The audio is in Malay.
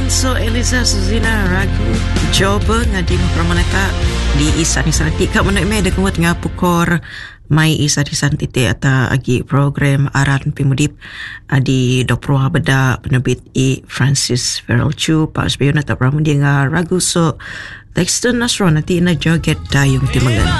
So Eliza Suzina ragu coba ngadi promoneta di isa ni santi ka mana me de kumut ngapukor mai isa di santi te ata agi program aran pimudip di Doproa beda penerbit Francis Farrell Chu pa SBU na ta pramundi nga ragu so Dexter Nasron nanti na joget dayung timangan.